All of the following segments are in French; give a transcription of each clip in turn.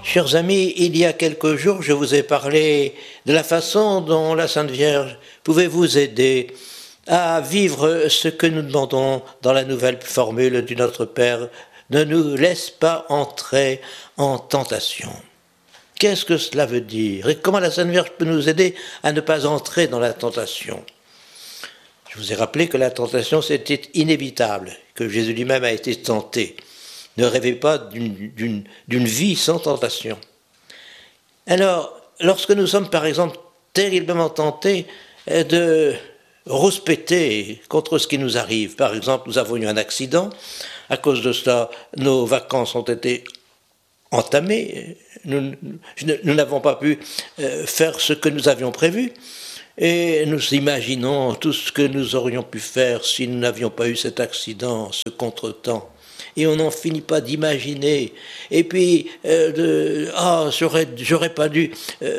Chers amis, il y a quelques jours, je vous ai parlé de la façon dont la Sainte Vierge pouvait vous aider à vivre ce que nous demandons dans la nouvelle formule du Notre Père, ne nous laisse pas entrer en tentation. Qu'est-ce que cela veut dire et comment la Sainte Vierge peut nous aider à ne pas entrer dans la tentation? Je vous ai rappelé que la tentation c'était inévitable, que Jésus lui-même a été tenté. Ne rêvez pas d'une vie sans tentation. Alors, lorsque nous sommes par exemple terriblement tentés de rouspéter contre ce qui nous arrive, par exemple nous avons eu un accident, à cause de cela nos vacances ont été entamées, nous n'avons pas pu faire ce que nous avions prévu, et nous imaginons tout ce que nous aurions pu faire si nous n'avions pas eu cet accident, ce contretemps. Et on n'en finit pas d'imaginer. Et puis, j'aurais pas dû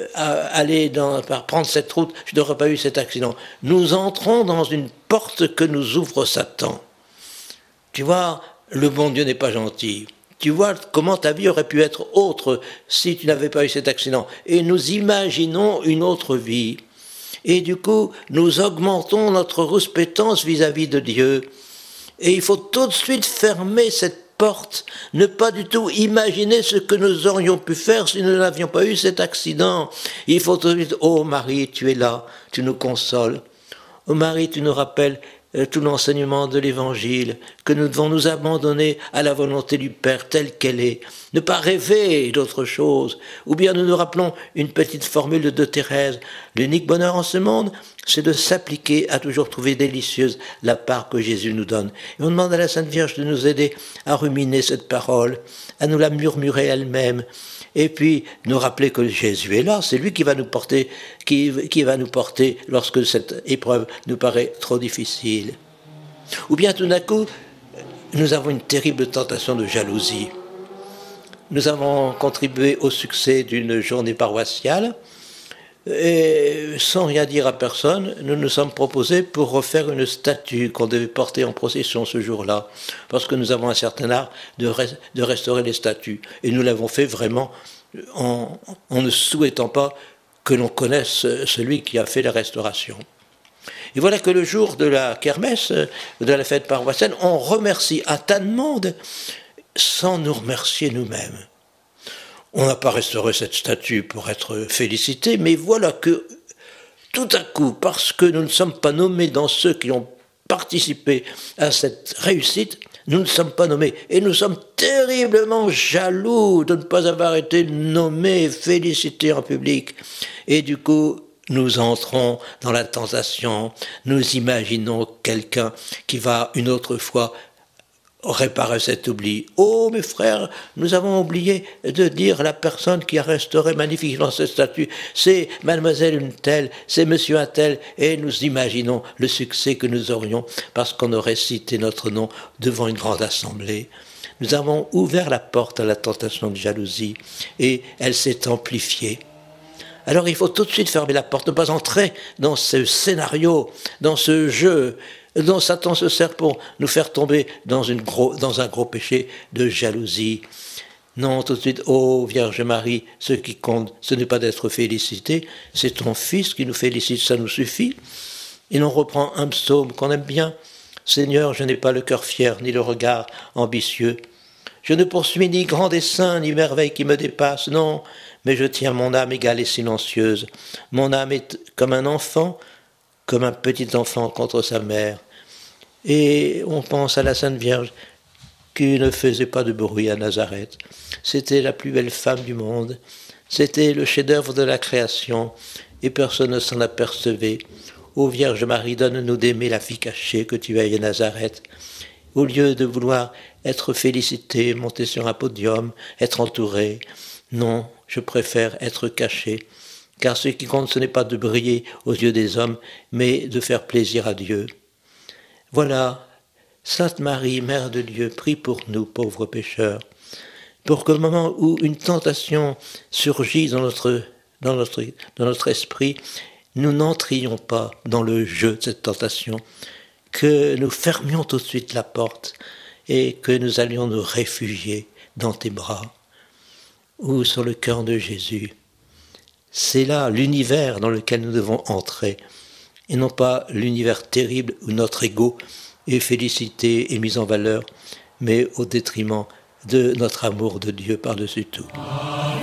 prendre cette route, je n'aurais pas eu cet accident. Nous entrons dans une porte que nous ouvre Satan. Tu vois, le bon Dieu n'est pas gentil. Tu vois comment ta vie aurait pu être autre si tu n'avais pas eu cet accident. Et nous imaginons une autre vie. Et du coup, nous augmentons notre rouspétance vis-à-vis de Dieu. Et il faut tout de suite fermer cette porte, ne pas du tout imaginer ce que nous aurions pu faire si nous n'avions pas eu cet accident. Il faut tout de suite, oh Marie, tu es là, tu nous consoles. Oh Marie, tu nous rappelles tout l'enseignement de l'Évangile, que nous devons nous abandonner à la volonté du Père telle qu'elle est, ne pas rêver d'autre chose. Ou bien nous nous rappelons une petite formule de Thérèse, l'unique bonheur en ce monde, c'est de s'appliquer à toujours trouver délicieuse la part que Jésus nous donne. Et on demande à la Sainte Vierge de nous aider à ruminer cette parole, à nous la murmurer elle-même, et puis nous rappeler que Jésus est là, c'est lui qui va nous porter, qui va nous porter lorsque cette épreuve nous paraît trop difficile. Ou bien tout d'un coup, nous avons une terrible tentation de jalousie. Nous avons contribué au succès d'une journée paroissiale, et sans rien dire à personne, nous nous sommes proposés pour refaire une statue qu'on devait porter en procession ce jour-là, parce que nous avons un certain art de restaurer les statues. Et nous l'avons fait vraiment en ne souhaitant pas que l'on connaisse celui qui a fait la restauration. Et voilà que le jour de la kermesse, de la fête paroissiale, on remercie un tas de monde sans nous remercier nous-mêmes. On n'a pas restauré cette statue pour être félicité, mais voilà que tout à coup, parce que nous ne sommes pas nommés dans ceux qui ont participé à cette réussite, nous ne sommes pas nommés. Et nous sommes terriblement jaloux de ne pas avoir été nommés, félicités en public. Et du coup, nous entrons dans la tentation, nous imaginons quelqu'un qui va une autre fois réparer cet oubli. Oh mes frères, nous avons oublié de dire la personne qui a restauré magnifiquement cette statue, c'est mademoiselle une telle, c'est monsieur un tel, et nous imaginons le succès que nous aurions parce qu'on aurait cité notre nom devant une grande assemblée. Nous avons ouvert la porte à la tentation de jalousie et elle s'est amplifiée. Alors il faut tout de suite fermer la porte, ne pas entrer dans ce scénario, dans ce jeu dont Satan se sert pour nous faire tomber dans un gros péché de jalousie. Non, tout de suite, ô Vierge Marie, ce qui compte, ce n'est pas d'être félicité, c'est ton Fils qui nous félicite, ça nous suffit. Et l'on reprend un psaume qu'on aime bien. Seigneur, je n'ai pas le cœur fier, ni le regard ambitieux. Je ne poursuis ni grand dessein, ni merveille qui me dépasse, non, mais je tiens mon âme égale et silencieuse. Mon âme est comme un enfant, comme un petit enfant contre sa mère. Et on pense à la Sainte Vierge qui ne faisait pas de bruit à Nazareth. C'était la plus belle femme du monde. C'était le chef-d'œuvre de la création et personne ne s'en apercevait. Ô Vierge Marie, donne-nous d'aimer la fille cachée que tu es à Nazareth. Au lieu de vouloir être félicité, monter sur un podium, être entouré, non, je préfère être caché. Car ce qui compte, ce n'est pas de briller aux yeux des hommes, mais de faire plaisir à Dieu. Voilà, Sainte Marie, Mère de Dieu, prie pour nous, pauvres pécheurs, pour qu'au moment où une tentation surgit dans notre esprit, nous n'entrions pas dans le jeu de cette tentation, que nous fermions tout de suite la porte et que nous allions nous réfugier dans tes bras. ou sur le cœur de Jésus. C'est là l'univers dans lequel nous devons entrer, et non pas l'univers terrible où notre ego est félicité et mis en valeur, mais au détriment de notre amour de Dieu par-dessus tout.